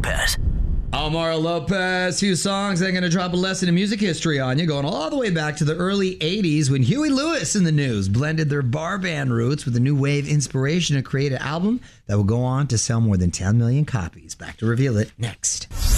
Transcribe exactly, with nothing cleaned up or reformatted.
Lopez. Omar Lopez, few songs that are going to drop a lesson in music history on you, going all the way back to the early eighties when Huey Lewis and the News blended their bar band roots with a new wave inspiration to create an album that will go on to sell more than ten million copies. Back to reveal it next.